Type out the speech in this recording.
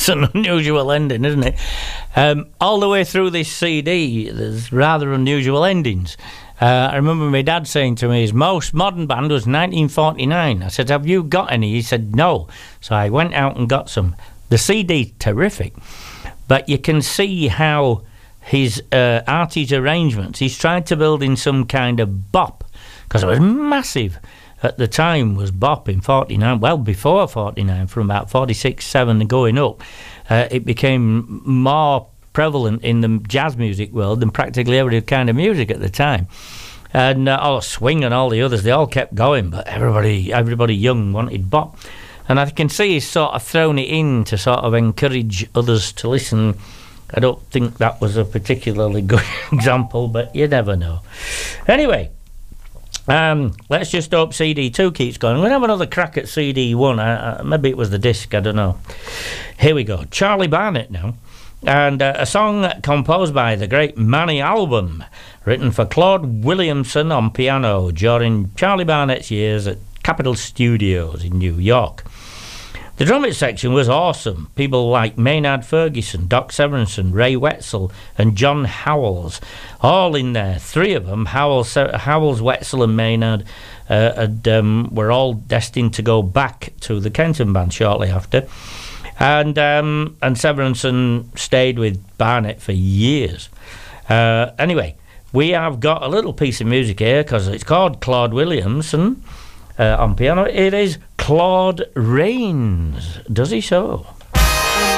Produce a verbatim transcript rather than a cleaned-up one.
It's an unusual ending, isn't it? Um, all the way through this C D, there's rather unusual endings. Uh, I remember my dad saying to me, his most modern band was nineteen forty-nine. I said, have you got any? He said, no. So I went out and got some. The C D's terrific, but you can see how his uh, Artie's arrangements, he's tried to build in some kind of bop, because it was massive at the time, was bop in forty-nine, well before forty-nine, from about forty-six, seven and going up. Uh, it became more prevalent in the jazz music world than practically every kind of music at the time. And uh, oh, swing and all the others, they all kept going, but everybody everybody young wanted bop. And I can see he's sort of thrown it in to sort of encourage others to listen. I don't think that was a particularly good example, but you never know. Anyway, um, let's just hope C D two keeps going. We'll have another crack at C D one. Uh, maybe it was the disc, I don't know. Here we go. Charlie Barnet now. And uh, a song composed by the great Manny Album, written for Claude Williamson on piano during Charlie Barnet's years at Capitol Studios in New York. The trumpet section was awesome. People like Maynard Ferguson, Doc Severinsen, Ray Wetzel and John Howells, all in there. Three of them, Howells, Howells Wetzel and Maynard, uh, had, um, were all destined to go back to the Kenton Band shortly after. And um, and Severinsen stayed with Barnet for years. Uh, anyway, we have got a little piece of music here because it's called Claude Williamson uh, on piano. It is Claude Rains. Does he so?